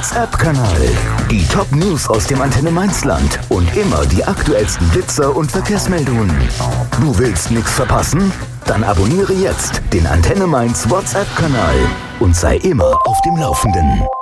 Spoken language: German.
WhatsApp-Kanal. Die Top-News aus dem Antenne Mainz-Land und immer die aktuellsten Blitzer und Verkehrsmeldungen. Du willst nichts verpassen? Dann abonniere jetzt den Antenne Mainz WhatsApp-Kanal und sei immer auf dem Laufenden.